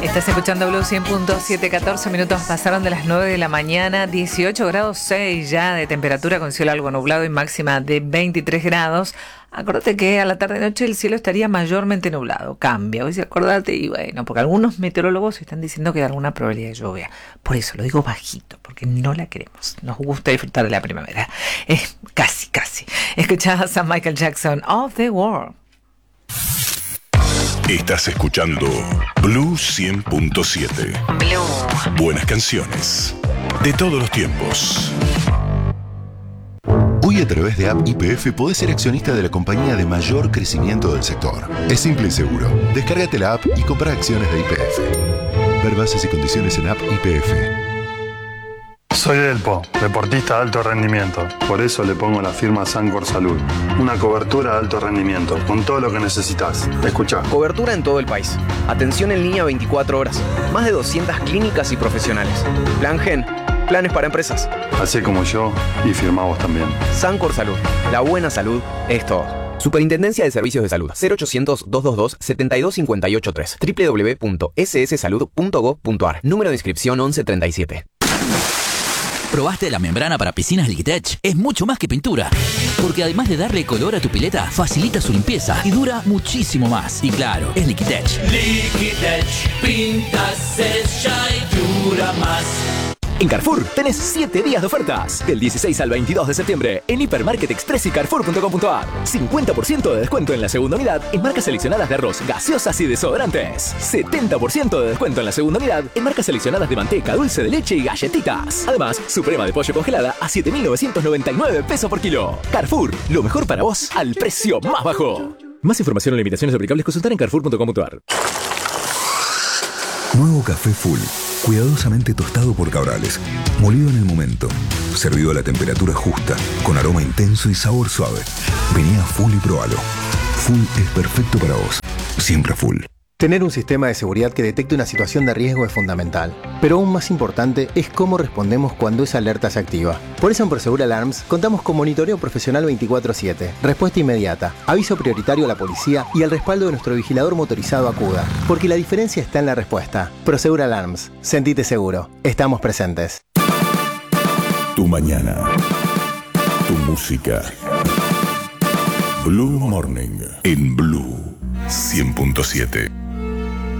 Estás escuchando Blue 100.7, 14 minutos pasaron de las 9 de la mañana, 18 grados 6 ya de temperatura con cielo algo nublado y máxima de 23 grados. Acordate que a la tarde-noche el cielo estaría mayormente nublado, cambia, hoy acordate y bueno, porque algunos meteorólogos están diciendo que hay alguna probabilidad de lluvia. Por eso lo digo bajito, porque no la queremos, nos gusta disfrutar de la primavera. Casi. Escuchás a Michael Jackson, Of the World. Estás escuchando Blue 100.7. Blue. Buenas canciones de todos los tiempos. Hoy a través de App YPF podés ser accionista de la compañía de mayor crecimiento del sector. Es simple y seguro. Descárgate la app y compra acciones de YPF. Ver bases y condiciones en App YPF. Soy Delpo, deportista de alto rendimiento. Por eso le pongo la firma Sancor Salud. Una cobertura de alto rendimiento, con todo lo que necesitas. Escuchá. Cobertura en todo el país. Atención en línea 24 horas. Más de 200 clínicas y profesionales. Plan Gen. Planes para empresas. Así como yo, y firmá vos también. Sancor Salud. La buena salud es todo. Superintendencia de Servicios de Salud. 0800-222-72583. www.sssalud.gov.ar. Número de inscripción 1137. ¿Probaste la membrana para piscinas Liquitech? Es mucho más que pintura, porque además de darle color a tu pileta, facilita su limpieza y dura muchísimo más. Y claro, es Liquitech. Liquitech, pinta, sella y dura más. En Carrefour tenés 7 días de ofertas. Del 16 al 22 de septiembre en Hipermarket Express y Carrefour.com.ar. 50% de descuento en la segunda unidad en marcas seleccionadas de arroz, gaseosas y desodorantes. 70% de descuento en la segunda unidad en marcas seleccionadas de manteca, dulce de leche y galletitas. Además, suprema de pollo congelada a 7.999 pesos por kilo. Carrefour, lo mejor para vos al precio más bajo. Más información o limitaciones aplicables consultar en Carrefour.com.ar. Nuevo café Full. Cuidadosamente tostado por Cabrales, molido en el momento, servido a la temperatura justa, con aroma intenso y sabor suave. Vení a Full y probalo. Full es perfecto para vos. Siempre Full. Tener un sistema de seguridad que detecte una situación de riesgo es fundamental, pero aún más importante es cómo respondemos cuando esa alerta se activa. Por eso en Prosegur Alarms contamos con monitoreo profesional 24/7, respuesta inmediata, aviso prioritario a la policía y el respaldo de nuestro vigilador motorizado Acuda, porque la diferencia está en la respuesta. Prosegur Alarms, sentite seguro, estamos presentes. Tu mañana, tu música. Blue Morning en Blue 100.7.